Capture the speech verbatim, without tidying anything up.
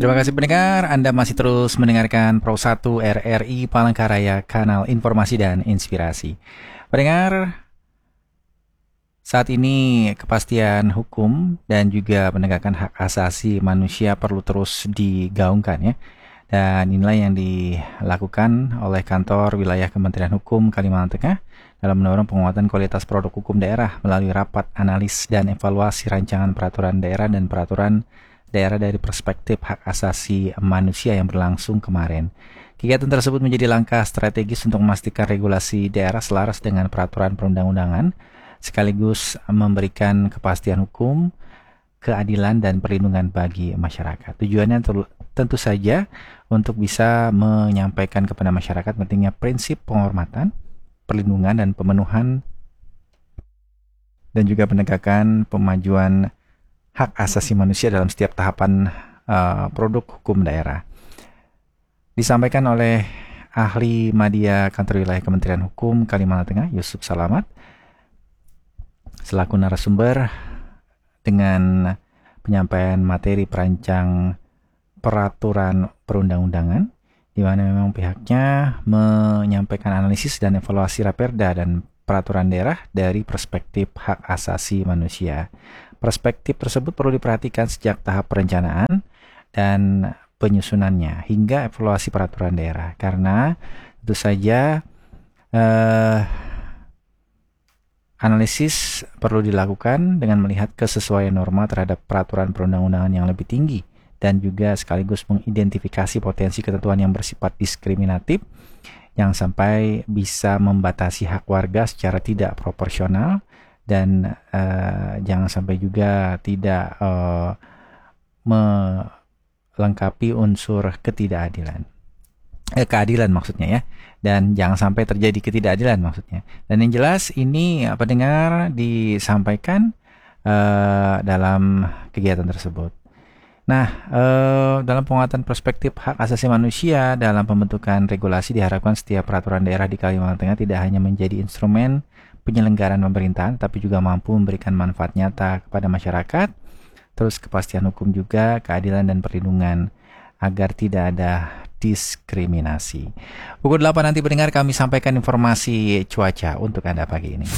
Terima kasih pendengar, Anda masih terus mendengarkan Pro satu R R I Palangkaraya, kanal informasi dan inspirasi. Pendengar, saat ini kepastian hukum dan juga penegakan hak asasi manusia perlu terus digaungkan ya. Dan inilah yang dilakukan oleh kantor wilayah Kementerian Hukum Kalimantan Tengah dalam mendorong penguatan kualitas produk hukum daerah melalui rapat analis dan evaluasi rancangan peraturan daerah dan peraturan daerah dari perspektif hak asasi manusia yang berlangsung kemarin. Kegiatan tersebut menjadi langkah strategis untuk memastikan regulasi daerah selaras dengan peraturan perundang-undangan, sekaligus memberikan kepastian hukum, keadilan, dan perlindungan bagi masyarakat. Tujuannya tentu saja untuk bisa menyampaikan kepada masyarakat pentingnya prinsip penghormatan, perlindungan, dan pemenuhan, dan juga penegakan pemajuan hak asasi manusia dalam setiap tahapan uh, produk hukum daerah. Disampaikan oleh ahli media kantor wilayah Kementerian Hukum Kalimantan Tengah, Yusuf Salamat, selaku narasumber dengan penyampaian materi perancang peraturan perundang-undangan, di mana memang pihaknya menyampaikan analisis dan evaluasi Raperda dan peraturan daerah dari perspektif hak asasi manusia. Perspektif tersebut perlu diperhatikan sejak tahap perencanaan dan penyusunannya hingga evaluasi peraturan daerah, karena tentu saja eh, analisis perlu dilakukan dengan melihat kesesuaian norma terhadap peraturan perundang-undangan yang lebih tinggi dan juga sekaligus mengidentifikasi potensi ketentuan yang bersifat diskriminatif yang sampai bisa membatasi hak warga secara tidak proporsional dan uh, jangan sampai juga tidak uh, melengkapi unsur ketidakadilan. Eh, keadilan maksudnya ya. Dan jangan sampai terjadi ketidakadilan maksudnya. Dan yang jelas ini pendengar disampaikan uh, dalam kegiatan tersebut. Nah, uh, dalam penguatan perspektif hak asasi manusia dalam pembentukan regulasi diharapkan setiap peraturan daerah di Kalimantan Tengah tidak hanya menjadi instrumen penyelenggaraan pemerintahan, tapi juga mampu memberikan manfaat nyata kepada masyarakat, terus kepastian hukum juga, keadilan dan perlindungan, agar tidak ada diskriminasi. Pukul delapan nanti pendengar kami sampaikan informasi cuaca untuk Anda pagi ini.